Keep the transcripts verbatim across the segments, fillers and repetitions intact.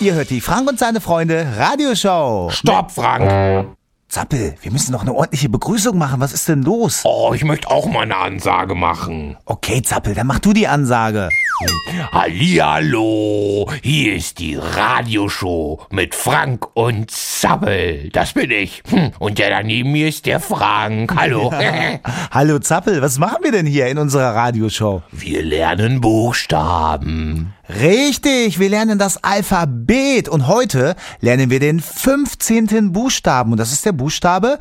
Ihr hört die Frank und seine Freunde Radioshow. Stopp, Frank! Zappel, wir müssen noch eine ordentliche Begrüßung machen. Was ist denn los? Oh, ich möchte auch mal eine Ansage machen. Okay, Zappel, dann mach du die Ansage. Hallihallo, hier ist die Radioshow mit Frank und Zappel. Das bin ich. Und der da neben mir ist der Frank. Hallo. Hallo Zappel, was machen wir denn hier in unserer Radioshow? Wir lernen Buchstaben. Richtig, wir lernen das Alphabet und heute lernen wir den fünfzehnten Buchstaben und das ist der Buchstabe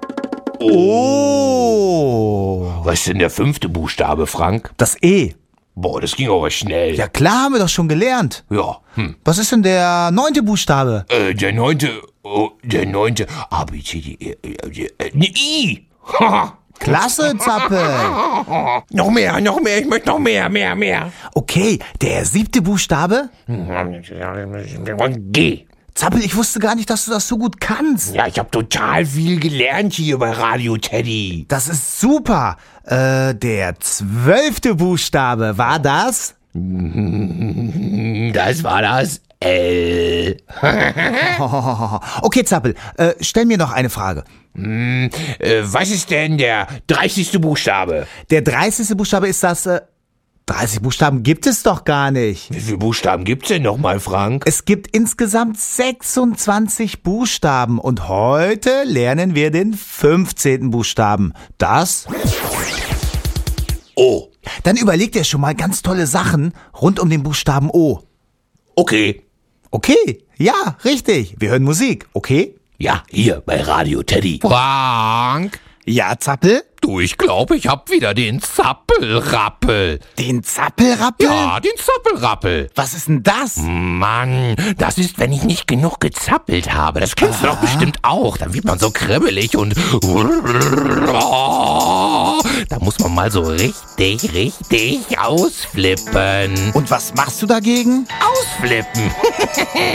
O. Was ist denn der fünfte Buchstabe, Frank? Das E. Boah, das ging aber schnell. Ja klar, haben wir doch schon gelernt. Ja. Hm. Was ist denn der neunte Buchstabe? Äh, der neunte, oh, der neunte, A, B, C, D, E, F, G, ne, I. Klasse, Zappel. Noch mehr, noch mehr, ich möchte noch mehr, mehr, mehr. Okay, der siebte Buchstabe? G. Zappel, ich wusste gar nicht, dass du das so gut kannst. Ja, ich habe total viel gelernt hier bei Radio Teddy. Das ist super. Äh, der zwölfte Buchstabe, war das? Das war das L. Okay, Zappel, äh, stell mir noch eine Frage. Hm, äh, was ist denn der dreißigste Buchstabe? Der dreißigste Buchstabe ist das, äh, dreißig Buchstaben gibt es doch gar nicht. Wie viele Buchstaben gibt's denn nochmal, Frank? Es gibt insgesamt sechsundzwanzig Buchstaben und heute lernen wir den fünfzehnten Buchstaben. Das O. Dann überleg dir schon mal ganz tolle Sachen rund um den Buchstaben O. Okay. Okay, ja, richtig. Wir hören Musik, okay? Ja, hier bei Radio Teddy. Frank, Ja, Zappel? du, ich glaube, ich hab wieder den Zappelrappel. Den Zappelrappel? Ja, den Zappelrappel. Was ist denn das? Mann, das ist, wenn ich nicht genug gezappelt habe. Das kennst du doch bestimmt auch. Dann wird man so kribbelig und da muss man mal so richtig, richtig ausflippen. Und was machst du dagegen? Ausflippen.